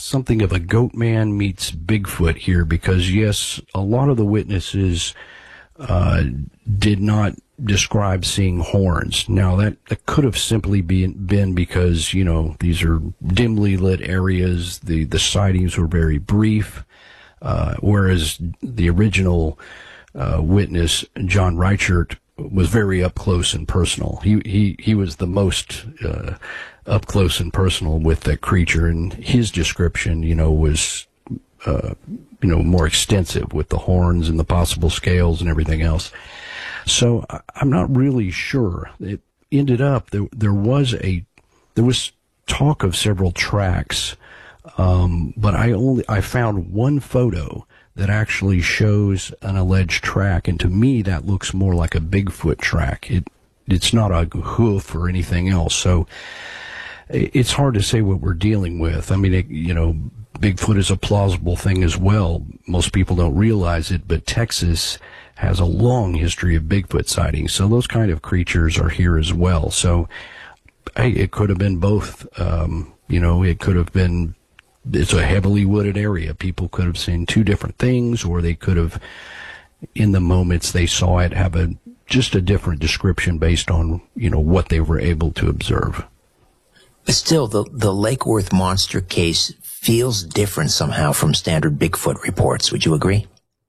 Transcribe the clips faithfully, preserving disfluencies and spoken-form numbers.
something of a goat man meets Bigfoot here, because yes, a lot of the witnesses uh, did not describe seeing horns. Now that, that could have simply been, been because, you know, these are dimly lit areas. The, the sightings were very brief, uh, whereas the original uh, witness, John Reichert, was very up close and personal. He, he, he was the most uh, up close and personal with that creature, and his description, you know, was, uh, you know, more extensive with the horns and the possible scales and everything else. So I'm not really sure. It ended up there. There was a there was talk of several tracks, um, but I only I found one photo that actually shows an alleged track, and to me that looks more like a Bigfoot track. It it's not a hoof or anything else. So it's hard to say what we're dealing with. I mean, it, you know, Bigfoot is a plausible thing as well. Most people don't realize it, but Texas has a long history of Bigfoot sightings, so those kind of creatures are here as well. So, hey, it could have been both. Um, you know, it could have been, it's a heavily wooded area. People could have seen two different things, or they could have, in the moments they saw it, have a just a different description based on, you know, what they were able to observe. But still, the, the Lake Worth monster case feels different somehow from standard Bigfoot reports. Would you agree?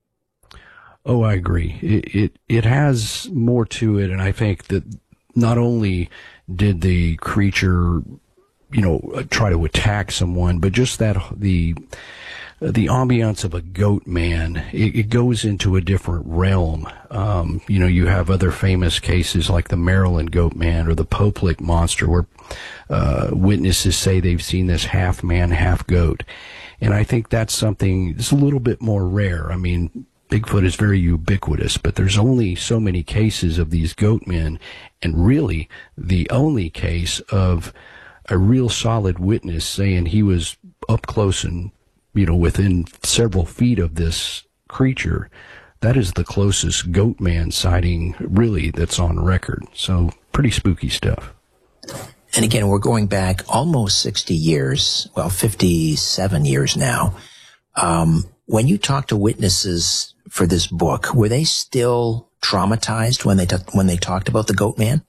Oh, I agree. It, it it has more to it, and I think that not only did the creature, you know, try to attack someone, but just that the the ambiance of a goat man, it, it goes into a different realm. Um, you know, you have other famous cases like the Maryland goat man or the Poplik monster, where uh, witnesses say they've seen this half man, half goat, and I think that's something that's a little bit more rare. I mean, Bigfoot is very ubiquitous, but there's only so many cases of these goat men, and really the only case of a real solid witness saying he was up close and, you know, within several feet of this creature. That is the closest goat man sighting really that's on record. So pretty spooky stuff. And again, we're going back almost sixty years, well, fifty-seven years now. Um, when you talk to witnesses for this book, were they still traumatized when they t- when they talked about the goat man?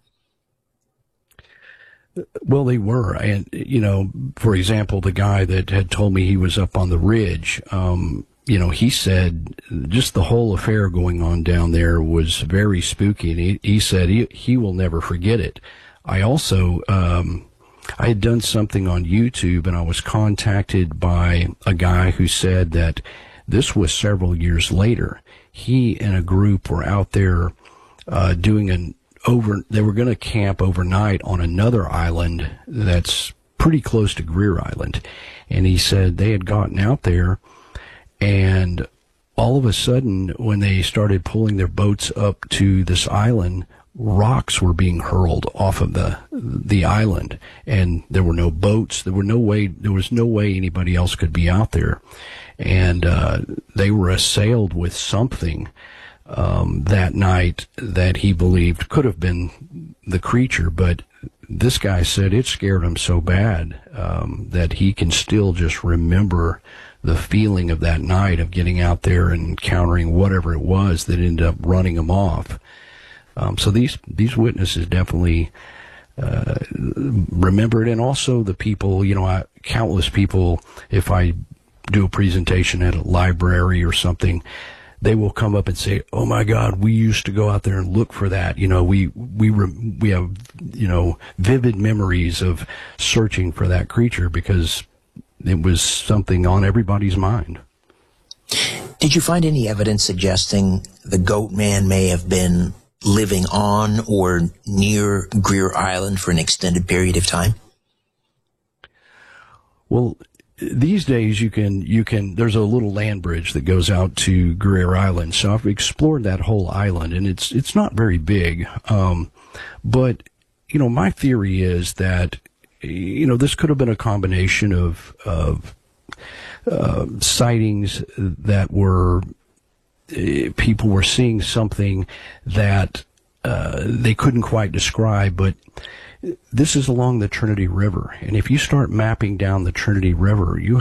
Well, they were. And, you know, for example, the guy that had told me he was up on the ridge, um, you know, he said just the whole affair going on down there was very spooky. And he, he said he, he will never forget it. I also, um, I had done something on YouTube, and I was contacted by a guy who said that this was several years later. He and a group were out there uh, doing an over. They were going to camp overnight on another island that's pretty close to Greer Island, and he said they had gotten out there, and all of a sudden, when they started pulling their boats up to this island, rocks were being hurled off of the the island, and there were no boats. There were no way. There was no way anybody else could be out there. And uh, they were assailed with something um, that night that he believed could have been the creature. But this guy said it scared him so bad um, that he can still just remember the feeling of that night of getting out there and encountering whatever it was that ended up running him off. Um, so these these witnesses definitely uh, remember it, and also the people, you know, I, countless people, if I do a presentation at a library or something, they will come up and say, "Oh my God, we used to go out there and look for that. You know, we we re- we have, you know, vivid memories of searching for that creature because it was something on everybody's mind." Did you find any evidence suggesting the goat man may have been living on or near Greer Island for an extended period of time? Well, these days you can, you can, there's a little land bridge that goes out to Greer Island. So I've explored that whole island, and it's, it's not very big. Um, but, you know, my theory is that, you know, this could have been a combination of, of, uh, sightings that were, people were seeing something that uh, they couldn't quite describe, but this is along the Trinity River. And if you start mapping down the Trinity River, you